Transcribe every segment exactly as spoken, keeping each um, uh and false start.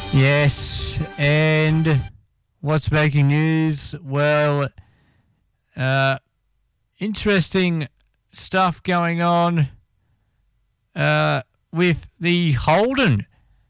Yes, and what's making news? Well, uh, interesting stuff going on uh, with the Holden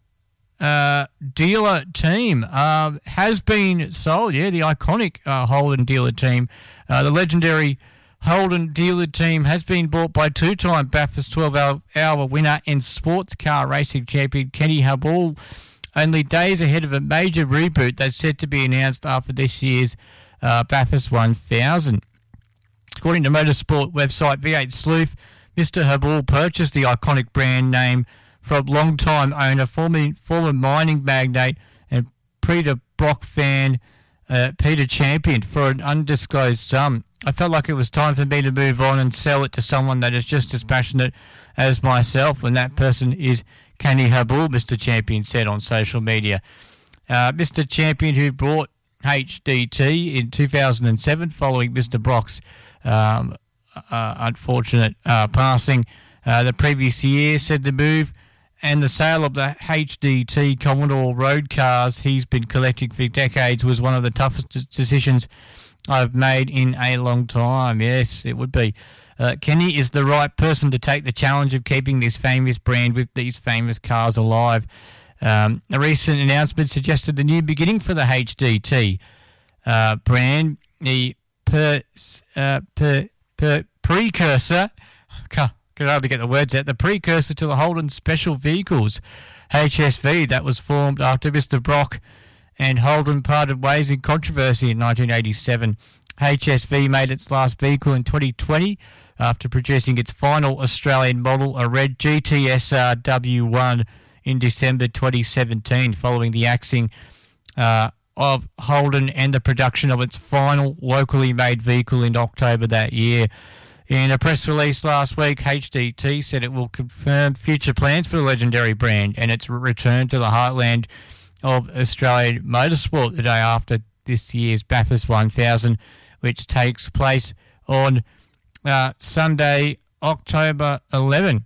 uh, dealer team. Um, has been sold, yeah, the iconic uh, Holden dealer team. Uh, the legendary Holden dealer team has been bought by two-time Bathurst twelve-hour winner and sports car racing champion Kenny Habul, only days ahead of a major reboot that's set to be announced after this year's uh, Bathurst one thousand. According to motorsport website V eight Sleuth, Mister Habul purchased the iconic brand name from longtime owner, former, former mining magnate and Peter Brock fan uh, Peter Champion for an undisclosed sum. I felt like it was time for me to move on and sell it to someone that is just as passionate as myself, and that person is Kenny Habul, Mister Champion said on social media. Uh, Mister Champion, who brought H D T in two thousand seven following Mister Brock's um, uh, unfortunate uh, passing uh, the previous year, said the move and the sale of the H D T Commodore road cars he's been collecting for decades was one of the toughest decisions I've made in a long time. Yes, it would be. Uh, Kenny is the right person to take the challenge of keeping this famous brand with these famous cars alive. Um, a recent announcement suggested the new beginning for the H D T uh, brand, the per, uh, per, per precursor, can hardly get the words out, the precursor to the Holden Special Vehicles, H S V, that was formed after Mister Brock and Holden parted ways in controversy in nineteen eighty-seven. H S V made its last vehicle in twenty twenty after producing its final Australian model, a red G T S R W one, in December twenty seventeen, following the axing uh, of Holden and the production of its final locally made vehicle in October that year. In a press release last week, H D T said it will confirm future plans for the legendary brand and its return to the heartland of Australian motorsport the day after this year's Bathurst one thousand, which takes place on uh, Sunday, October eleventh.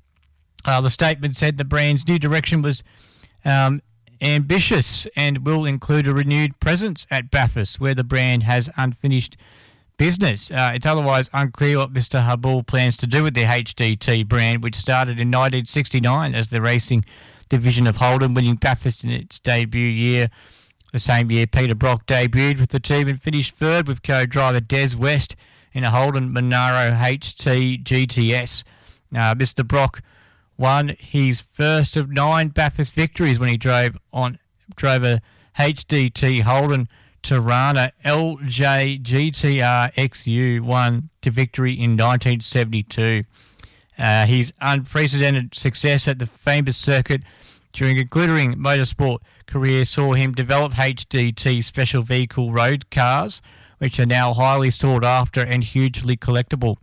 Uh, the statement said the brand's new direction was um, ambitious and will include a renewed presence at Bathurst, where the brand has unfinished business. Uh, it's otherwise unclear what Mister Habul plans to do with the H D T brand, which started in nineteen sixty-nine as the racing division of Holden, winning Bathurst in its debut year. The same year, Peter Brock debuted with the team and finished third with co-driver Des West in a Holden Monaro H T G T S. Uh, Mister Brock won his first of nine Bathurst victories when he drove on drove a H D T Holden Tirana L J G T R X U one to victory in nineteen seventy-two. Uh, his unprecedented success at the famous circuit during a glittering motorsport career saw him develop H D T special vehicle road cars, which are now highly sought after and hugely collectible.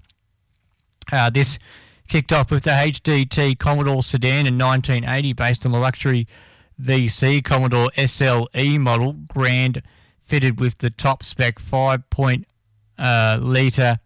Uh, this kicked off with the H D T Commodore sedan in nineteen eighty, based on the luxury V C Commodore S L E model, Grand, fitted with the top spec five point oh litre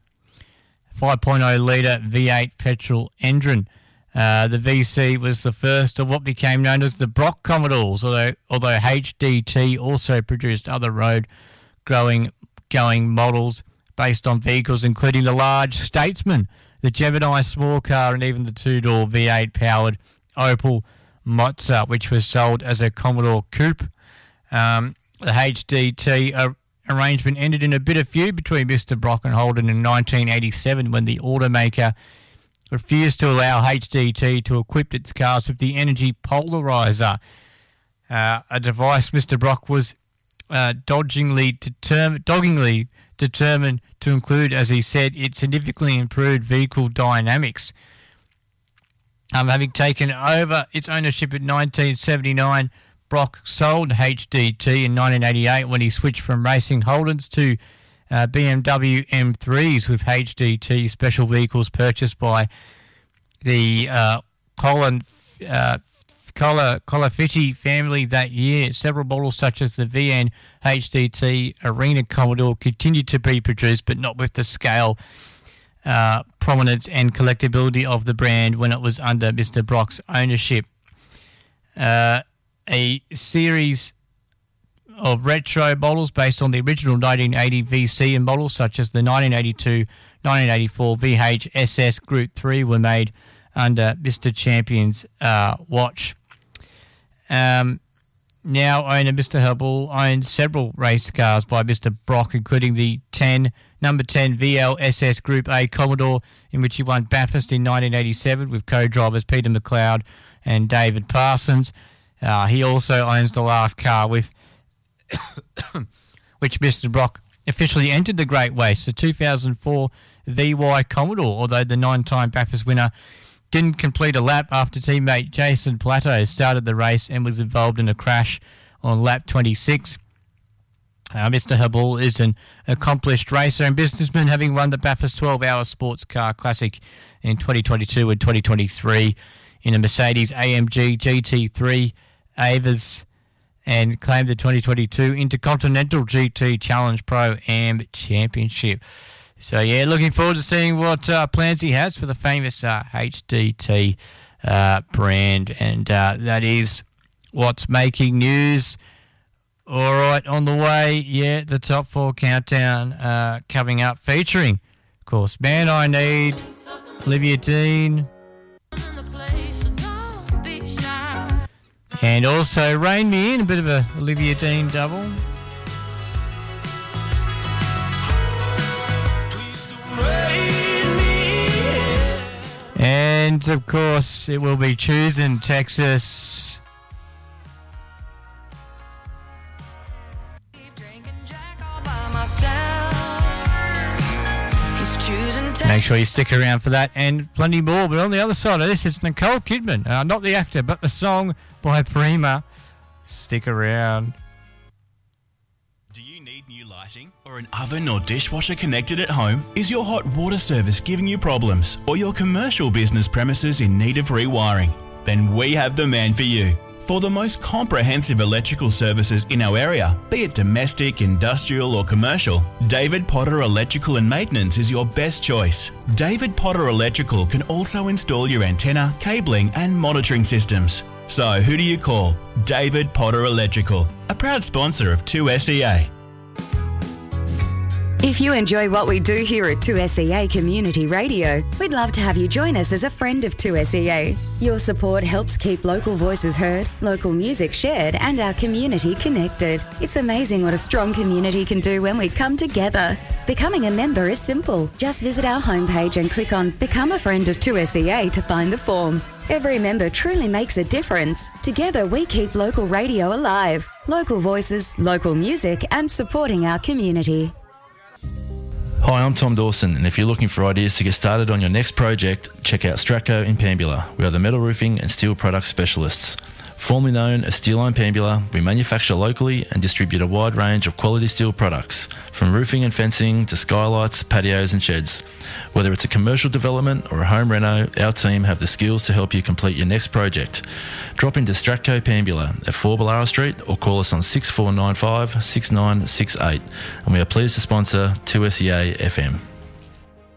V eight petrol engine. Uh, the V C was the first of what became known as the Brock Commodores, although although H D T also produced other road growing going models based on vehicles including the large Statesman, the Gemini small car, and even the two-door V eight powered Opel Mozza, which was sold as a Commodore Coupe. Um, the H D T uh, arrangement ended in a bitter feud between Mister Brock and Holden in nineteen eighty-seven when the automaker refused to allow H D T to equip its cars with the Energy Polarizer, uh, a device Mister Brock was uh, dodgingly determ- doggingly determined to include, as he said, it significantly improved vehicle dynamics. Um, having taken over its ownership in nineteen seventy-nine, Brock sold H D T in nineteen eighty-eight when he switched from racing Holdens to uh, B M W M threes, with H D T special vehicles purchased by the uh, Colin uh, Colafitti family that year. Several models such as the V N H D T Arena Commodore continued to be produced, but not with the scale, uh, prominence and collectability of the brand when it was under Mister Brock's ownership. Uh, a series of retro models based on the original nineteen eighty V C and models, such as the nineteen eighty-two nineteen eighty-four V H S S Group three, were made under Mister Champion's uh, watch. Um, now owner Mister Hubble owns several race cars by Mister Brock, including the ten number ten V L S S Group A Commodore, in which he won Bathurst in nineteen eighty-seven with co-drivers Peter McLeod and David Parsons. Uh, he also owns the last car with which Mister Brock officially entered the Great Race, the two thousand four V Y Commodore, although the nine-time Bathurst winner didn't complete a lap after teammate Jason Plateau started the race and was involved in a crash on lap twenty-six. Uh, Mister Hubble is an accomplished racer and businessman, having won the Bathurst twelve-hour Sports Car Classic in twenty twenty-two and twenty twenty-three in a Mercedes A M G G T three Avers, and claimed the twenty twenty-two Intercontinental G T Challenge Pro Am Championship. So, yeah, looking forward to seeing what uh, plans he has for the famous uh, H D T uh, brand. And uh, that is what's making news. All right, on the way, yeah, the top four countdown uh, coming up, featuring, of course, Man I Need, Olivia Dean, and also Rain Me In, a bit of a Olivia Dean double. And, of course, it will be Choosing Texas. Make sure you stick around for that and plenty more. But on the other side of this, it's Nicole Kidman. Uh, not the actor, but the song by Prima. Stick around. Do you need new lighting or an oven or dishwasher connected at home? Is your hot water service giving you problems or your commercial business premises in need of rewiring? Then we have the man for you. For the most comprehensive electrical services in our area, be it domestic, industrial or commercial, David Potter Electrical and Maintenance is your best choice. David Potter Electrical can also install your antenna, cabling and monitoring systems. So who do you call? David Potter Electrical, a proud sponsor of two S E A. If you enjoy what we do here at two S E A Community Radio, we'd love to have you join us as a friend of two S E A. Your support helps keep local voices heard, local music shared, and our community connected. It's amazing what a strong community can do when we come together. Becoming a member is simple. Just visit our homepage and click on Become a Friend of two S E A to find the form. Every member truly makes a difference. Together we keep local radio alive, local voices, local music, and supporting our community. Hi, I'm Tom Dawson, and if you're looking for ideas to get started on your next project, check out Stratco in Pambula. We are the metal roofing and steel product specialists. Formerly known as Steel Line Pambula, we manufacture locally and distribute a wide range of quality steel products, from roofing and fencing to skylights, patios and sheds. Whether it's a commercial development or a home reno, our team have the skills to help you complete your next project. Drop into Stratco Pambula at four Ballara Street or call us on six four nine five, six nine six eight, and we are pleased to sponsor two S E A F M.